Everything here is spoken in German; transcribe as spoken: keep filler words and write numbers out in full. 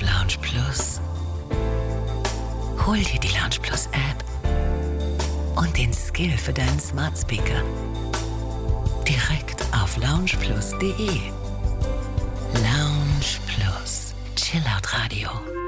Lounge Plus. Hol dir die Lounge Plus App und den Skill für deinen Smart Speaker. Direkt auf lounge plus punkt de. Lounge Plus. Chillout Radio.